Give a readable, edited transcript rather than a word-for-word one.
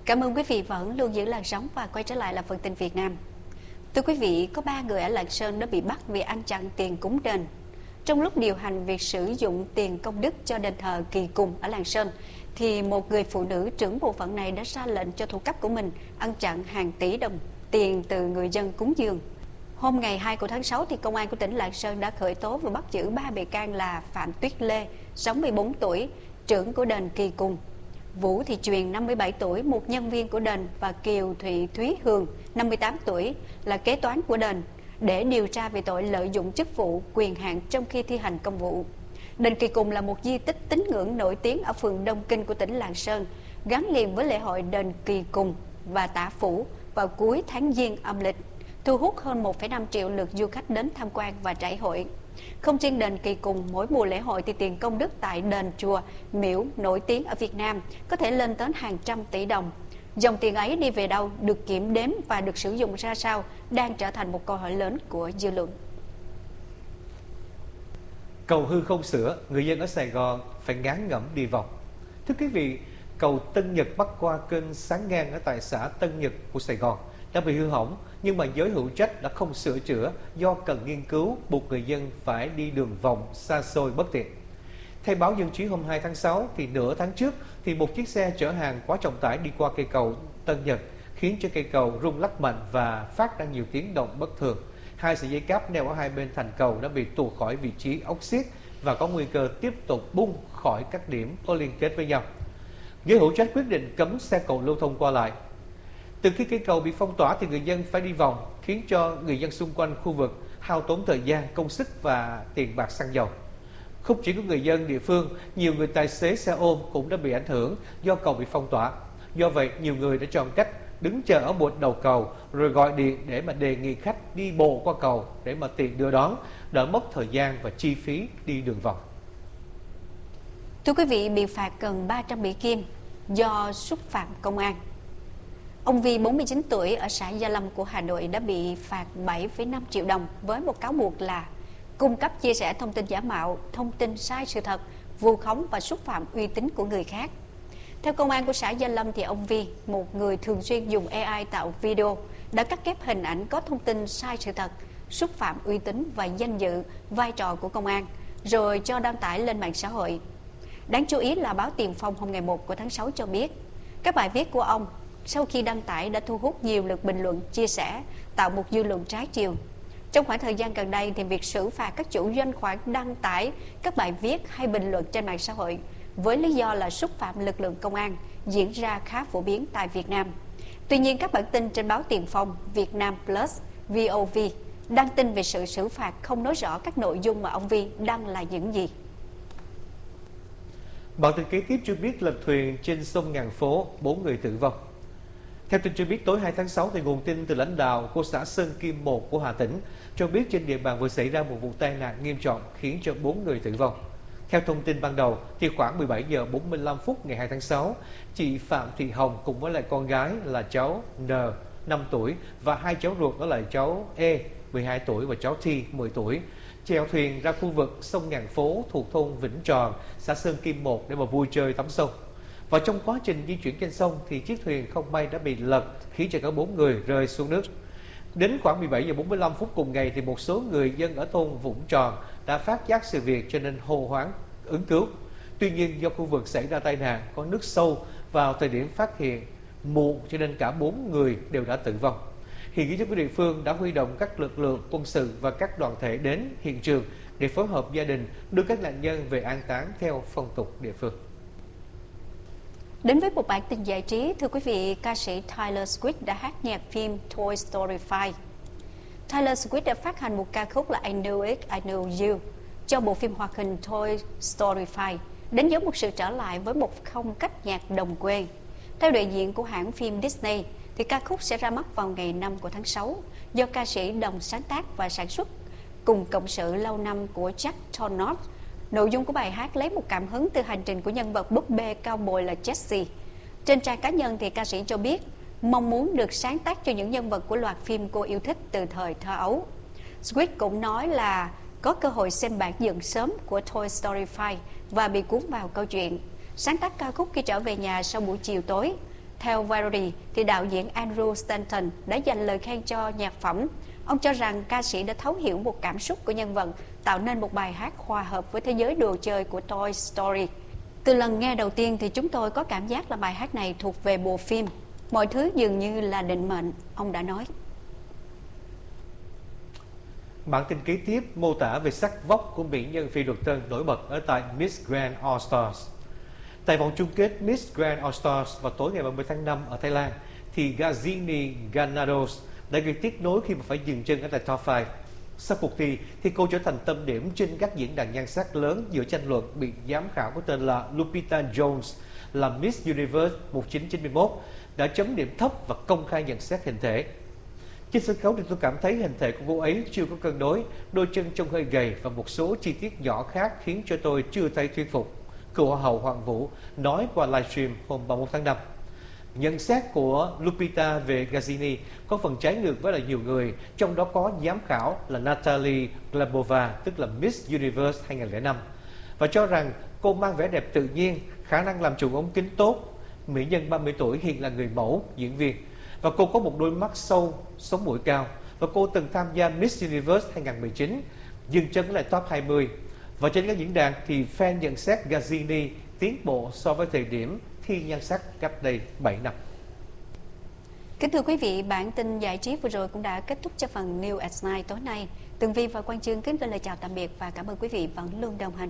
Cảm ơn quý vị vẫn luôn giữ làn sóng và quay trở lại là Phần tin Việt Nam. Thưa quý vị, có 3 người ở Lạng Sơn đã bị bắt vì ăn chặn tiền cúng đền. Trong lúc điều hành việc sử dụng tiền công đức cho đền thờ Kỳ Cùng ở Lạng Sơn, thì một người phụ nữ trưởng bộ phận này đã ra lệnh cho thuộc cấp của mình ăn chặn hàng tỷ đồng tiền từ người dân cúng dường. Hôm ngày 2 của tháng 6, thì Công an của tỉnh Lạng Sơn đã khởi tố và bắt giữ 3 bị can là Phạm Tuyết Lê, 64 tuổi, trưởng của đền Kỳ Cùng; Vũ Thị Truyền, 57 tuổi, một nhân viên của đền; và Kiều Thị Thúy Hường, 58 tuổi, là kế toán của đền, để điều tra về tội lợi dụng chức vụ, quyền hạn trong khi thi hành công vụ. Đền Kỳ Cùng là một di tích tín ngưỡng nổi tiếng ở phường Đông Kinh của tỉnh Lạng Sơn, gắn liền với lễ hội đền Kỳ Cùng và Tả Phủ vào cuối tháng Giêng âm lịch, thu hút hơn 1,5 triệu lượt du khách đến tham quan và trải hội. Không riêng đền Kỳ Cùng, mỗi mùa lễ hội thì tiền công đức tại đền, chùa, miễu nổi tiếng ở Việt Nam có thể lên đến hàng trăm tỷ đồng. Dòng tiền ấy đi về đâu, được kiểm đếm và được sử dụng ra sao đang trở thành một câu hỏi lớn của dư luận. Cầu hư không sửa, người dân ở Sài Gòn phải ngán ngẩm đi vòng. Thưa quý vị, cầu Tân Nhật bắc qua kênh Sáng Ngang ở tại xã Tân Nhật của Sài Gòn đã bị hư hỏng, nhưng mà giới hữu trách đã không sửa chữa do cần nghiên cứu, buộc người dân phải đi đường vòng xa xôi bất tiện. Theo báo Dân Trí hôm 2 tháng 6, thì nửa tháng trước thì một chiếc xe chở hàng quá trọng tải đi qua cây cầu Tân Nhật, khiến cho cây cầu rung lắc mạnh và phát ra nhiều tiếng động bất thường. 2 sợi dây cáp neo ở hai bên thành cầu đã bị tuột khỏi vị trí ốc xiết và có nguy cơ tiếp tục bung khỏi các điểm có liên kết với nhau. Giới hữu trách quyết định cấm xe cầu lưu thông qua lại. Từ khi cây cầu bị phong tỏa thì người dân phải đi vòng, khiến cho người dân xung quanh khu vực hao tốn thời gian, công sức và tiền bạc xăng dầu. Không chỉ có người dân địa phương, nhiều người tài xế xe ôm cũng đã bị ảnh hưởng do cầu bị phong tỏa. Do vậy, nhiều người đã chọn cách đứng chờ ở một đầu cầu rồi gọi điện để mà đề nghị khách đi bộ qua cầu để mà tiện đưa đón, đỡ mất thời gian và chi phí đi đường vòng. Thưa quý vị, bị phạt gần 300 Mỹ Kim do xúc phạm công an. Ông Vi, 49 tuổi, ở xã Gia Lâm của Hà Nội đã bị phạt 7,5 triệu đồng với một cáo buộc là cung cấp chia sẻ thông tin giả mạo, thông tin sai sự thật, vu khống và xúc phạm uy tín của người khác. Theo công an của xã Gia Lâm, thì ông Vi, một người thường xuyên dùng AI tạo video, đã cắt ghép hình ảnh có thông tin sai sự thật, xúc phạm uy tín và danh dự, vai trò của công an, rồi cho đăng tải lên mạng xã hội. Đáng chú ý là báo Tiền Phong hôm ngày 1 của tháng 6 cho biết, các bài viết của ông sau khi đăng tải đã thu hút nhiều lượt bình luận, chia sẻ, tạo một dư luận trái chiều. Trong khoảng thời gian gần đây, thì việc xử phạt các chủ doanh khoản đăng tải các bài viết hay bình luận trên mạng xã hội với lý do là xúc phạm lực lượng công an diễn ra khá phổ biến tại Việt Nam. Tuy nhiên, các bản tin trên báo Tiền Phong, Việt Nam Plus, VOV đăng tin về sự xử phạt không nói rõ các nội dung mà ông Vi đăng là những gì. Bản tin kế tiếp cho biết lật thuyền trên sông Ngàn Phố, 4 người tử vong. Theo tin cho biết, tối 2 tháng 6, thì nguồn tin từ lãnh đạo của xã Sơn Kim 1 của Hà Tĩnh cho biết trên địa bàn vừa xảy ra một vụ tai nạn nghiêm trọng khiến cho 4 người tử vong. Theo thông tin ban đầu, thì khoảng 17 giờ 45 phút ngày 2 tháng 6, chị Phạm Thị Hồng cùng với lại con gái là cháu N, 5 tuổi, và 2 cháu ruột đó là cháu E, 12 tuổi, và cháu Thi, 10 tuổi, chèo thuyền ra khu vực sông Ngàn Phố thuộc thôn Vĩnh Tròn, xã Sơn Kim 1 để mà vui chơi tắm sông. Và trong quá trình di chuyển trên sông thì chiếc thuyền không may đã bị lật, khiến cho cả 4 người rơi xuống nước. Đến khoảng 17 giờ 45 phút cùng ngày, thì một số người dân ở thôn Vũng Tròn đã phát giác sự việc cho nên hô hoáng ứng cứu. Tuy nhiên, do khu vực xảy ra tai nạn có nước sâu vào thời điểm phát hiện muộn, cho nên cả 4 người đều đã tử vong. Hiện giới chức của địa phương đã huy động các lực lượng quân sự và các đoàn thể đến hiện trường để phối hợp gia đình đưa các nạn nhân về an táng theo phong tục địa phương. Đến với một bản tin giải trí, thưa quý vị, ca sĩ Taylor Swift đã hát nhạc phim Toy Story 5. Taylor Swift đã phát hành một ca khúc là I Knew It, I Knew You cho bộ phim hoạt hình Toy Story 5, đánh dấu một sự trở lại với một phong cách nhạc đồng quê. Theo đại diện của hãng phim Disney, thì ca khúc sẽ ra mắt vào ngày 5 của tháng 6, do ca sĩ đồng sáng tác và sản xuất cùng cộng sự lâu năm của Jack Tornot. Nội dung của bài hát lấy một cảm hứng từ hành trình của nhân vật búp bê cao bồi là Jessie. Trên trang cá nhân, thì ca sĩ cho biết mong muốn được sáng tác cho những nhân vật của loạt phim cô yêu thích từ thời thơ ấu. Swift cũng nói là có cơ hội xem bản dựng sớm của Toy Story 5 và bị cuốn vào câu chuyện. Sáng tác ca khúc khi trở về nhà sau buổi chiều tối. Theo Variety, thì đạo diễn Andrew Stanton đã dành lời khen cho nhạc phẩm. Ông cho rằng ca sĩ đã thấu hiểu một cảm xúc của nhân vật, tạo nên một bài hát hòa hợp với thế giới đồ chơi của Toy Story. Từ lần nghe đầu tiên thì chúng tôi có cảm giác là bài hát này thuộc về bộ phim. Mọi thứ dường như là định mệnh, ông đã nói. Bản tin kế tiếp mô tả về sắc vóc của mỹ nhân phi luật tân nổi bật ở tại Miss Grand All Stars. Tại vòng chung kết Miss Grand All Stars vào tối ngày 30 tháng 5 ở Thái Lan, thì Gazini Granados đã gây tiếc nối khi mà phải dừng chân ở tại top 5. Sau cuộc thi thì cô trở thành tâm điểm trên các diễn đàn nhan sắc lớn giữa tranh luận bị giám khảo có tên là Lupita Jones là Miss Universe 1991 đã chấm điểm thấp và công khai nhận xét hình thể. Trên sân khấu thì tôi cảm thấy hình thể của cô ấy chưa có cân đối, đôi chân trông hơi gầy và một số chi tiết nhỏ khác khiến cho tôi chưa thấy thuyết phục, cựu Hoa hậu Hoàng Vũ nói qua livestream hôm 31 tháng 5. Nhận xét của Lupita về Gazini có phần trái ngược với lại nhiều người, trong đó có giám khảo là Natalie Glebova, tức là Miss Universe 2005, và cho rằng cô mang vẻ đẹp tự nhiên, khả năng làm chủ ống kính tốt. Mỹ nhân 30 tuổi hiện là người mẫu, diễn viên, và cô có một đôi mắt sâu, sống mũi cao, và cô từng tham gia Miss Universe 2019, dừng chân lại top 20. Và trên các diễn đàn thì fan nhận xét Gazini tiến bộ so với thời điểm thi nhan sắc cách đây 7 năm. Kính thưa quý vị, bản tin giải trí vừa rồi cũng đã kết thúc cho phần News at Night tối nay. Tường Vi và Quang Chương kính gửi lời chào tạm biệt và cảm ơn quý vị vẫn luôn đồng hành